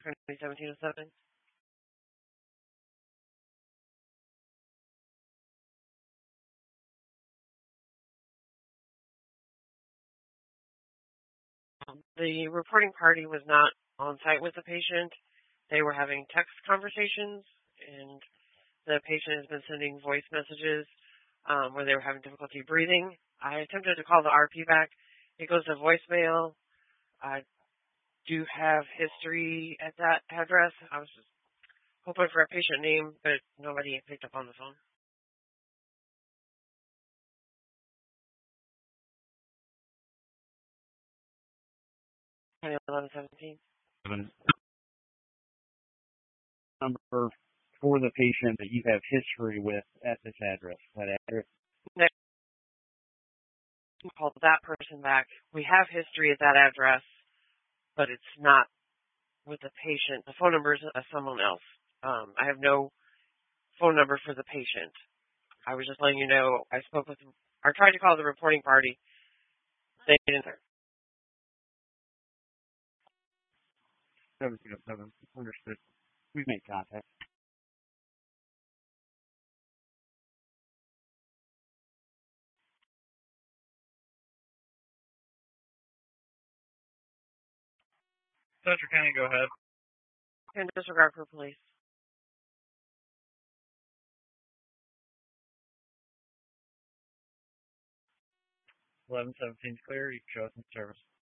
2017-07. The reporting party was not on site with the patient. They were having text conversations, and the patient has been sending voice messages where they were having difficulty breathing. I attempted to call the RP back. It goes to voicemail. I do have history at that address. I was just hoping for a patient name, but nobody picked up on the phone. 11-17. Number for the patient that you have history with at this address. That address. Next, call that person back. We have history at that address, but it's not with the patient. The phone number is someone else. I have no phone number for the patient. I was just letting you know I tried to call the reporting party. They didn't answer. 707. Understood. We've made contact. Central County, go ahead. And disregard for police. 11-17 is clear. You can show us in service.